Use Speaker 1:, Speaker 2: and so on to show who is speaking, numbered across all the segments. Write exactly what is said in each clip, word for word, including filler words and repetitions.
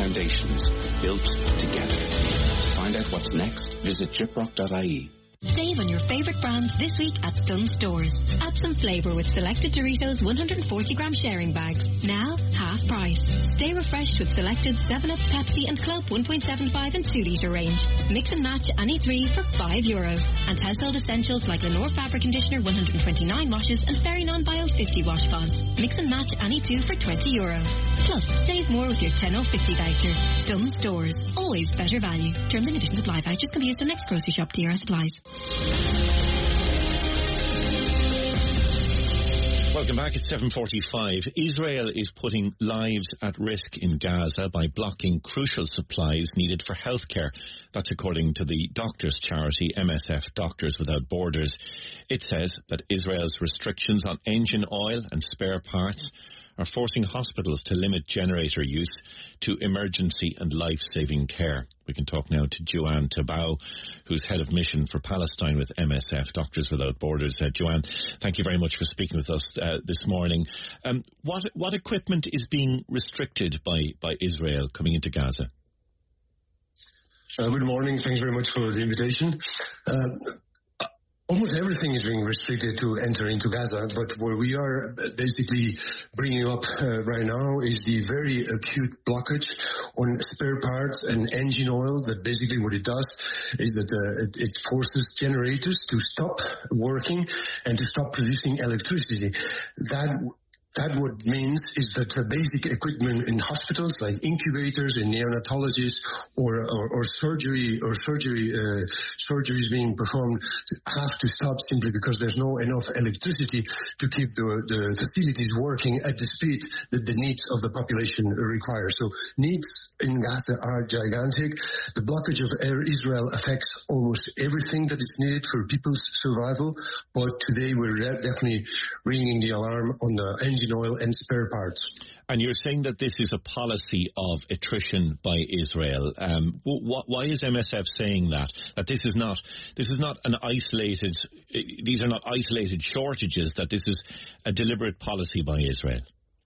Speaker 1: foundations, built together. To find out what's next, visit gyprock dot I E.
Speaker 2: Save on your favourite brands this week at Dunnes Stores. Add some flavour with selected Doritos one hundred forty gram sharing bags. Now, half price. Stay refreshed with selected seven up, Pepsi and Club one point seven five and two litre range. Mix and match any three for five euro. And household essentials like Lenore Fabric Conditioner one hundred twenty-nine washes and Fairy Non-Bio fifty wash pods. Mix and match any two for twenty euro. Plus, save more with your ten off fifty voucher. Dunnes Stores. Always better value. Terms and conditions apply. Vouchers can be used in next grocery shop. D R S supplies.
Speaker 3: Welcome back. It's seven forty-five. Israel is putting lives at risk in Gaza by blocking crucial supplies needed for healthcare. That's according to the doctors' charity M S F Doctors Without Borders. It says that Israel's restrictions on engine oil and spare parts are forcing hospitals to limit generator use to emergency and life-saving care. We can talk now to Joanne Tabau, who's head of mission for Palestine with M S F, Doctors Without Borders. Uh, Joanne, thank you very much for speaking with us uh, this morning. Um, what what equipment is being restricted by, by Israel coming into Gaza?
Speaker 4: Uh, good morning. Thanks very much for the invitation. Uh, Almost everything is being restricted to enter into Gaza, but where we are basically bringing up uh, right now is the very acute blockage on spare parts and engine oil. That basically what it does is that uh, it, it forces generators to stop working and to stop producing electricity. That That what means is that uh, basic equipment in hospitals like incubators and neonatologists or, or, or surgery or surgery uh, surgeries being performed have to stop simply because there's no enough electricity to keep the, the facilities working at the speed that the needs of the population require. So needs in Gaza are gigantic. The blockage of Air Israel affects almost everything that is needed for people's survival, but today we're definitely ringing the alarm on the engine oil and spare parts.
Speaker 3: And you're saying that this is a policy of attrition by Israel. Um, wh- why is M S F saying that? That this is not this is not an isolated. These are not isolated shortages. That this is a deliberate policy by Israel.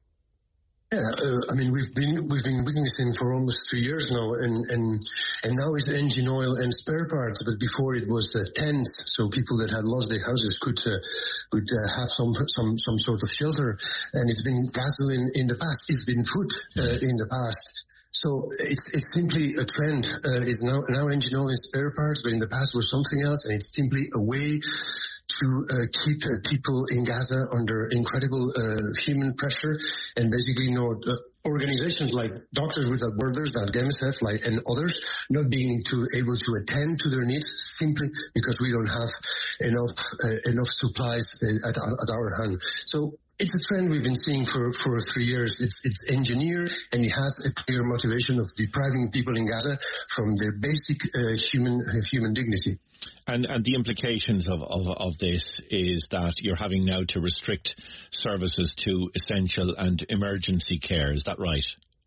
Speaker 4: Yeah, uh, I mean, we've been we've been witnessing for almost three years now, and and and now it's engine oil and spare parts. But before it was uh, tents, so people that had lost their houses could uh, could uh, have some some some sort of shelter. And it's been gasoline in the past. It's been food uh, in the past. So it's it's simply a trend. Uh, it's now now engine oil and spare parts, but in the past was something else, and it's simply a way to uh, keep uh, people in Gaza under incredible uh, human pressure, and basically, you know, uh, organizations like Doctors Without Borders, like M S F, like and others, not being to able to attend to their needs simply because we don't have enough uh, enough supplies at, at our hand. So it's a trend we've been seeing for, for three years. It's it's engineered, and it has a clear motivation of depriving people in Gaza from their basic uh, human uh, human dignity.
Speaker 3: And and the implications of, of, of this is that you're having now to restrict services to essential and emergency care. Is that right?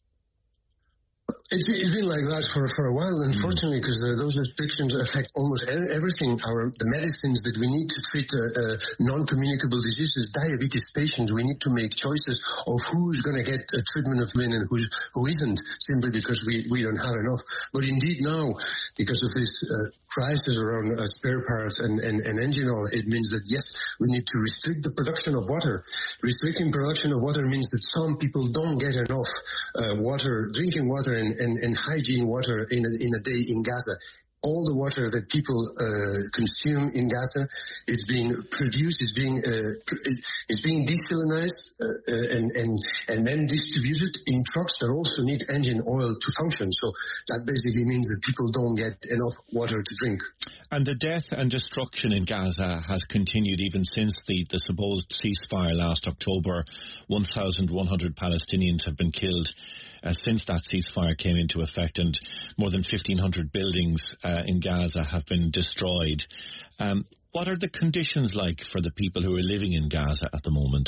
Speaker 4: It's, it's been like that for, for a while, unfortunately, because uh, those restrictions affect almost everything. Our the medicines that we need to treat uh, uh, non-communicable diseases, diabetes patients, we need to make choices of who's going to get a treatment of women and who who isn't, simply because we, we don't have enough. But indeed now, because of this uh, crisis around uh, spare parts and, and, and engine oil, it means that, yes, we need to restrict the production of water. Restricting production of water means that some people don't get enough uh, water, drinking water and, and, and hygiene water in a, in a day in Gaza. All the water that people uh, consume in Gaza is being produced, is being uh, is being desalinized uh, and and and then distributed in trucks that also need engine oil to function. So that basically means that people don't get enough water to drink.
Speaker 3: And the death and destruction in Gaza has continued even since the, the supposed ceasefire last October. one thousand one hundred Palestinians have been killed Uh, since that ceasefire came into effect, and more than fifteen hundred buildings uh, in Gaza have been destroyed. Um, what are the conditions like for the people who are living in Gaza at the moment?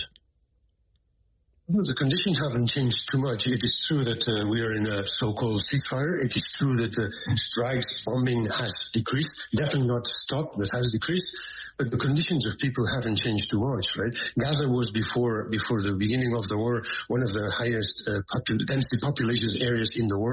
Speaker 4: Well, the conditions haven't changed too much. It is true that uh, we are in a so-called ceasefire. It is true that uh, strikes, bombing has decreased. Definitely not stopped, but has decreased. But the conditions of people haven't changed too much, right? Gaza was before before the beginning of the war one of the highest uh, popul- densely populated areas in the world.